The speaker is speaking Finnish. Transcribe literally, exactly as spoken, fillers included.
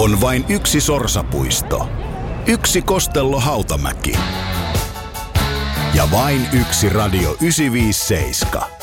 On vain yksi sorsapuisto, yksi Kostello Hautamäki ja vain yksi Radio yhdeksänsataaviisikymmentäseitsemän.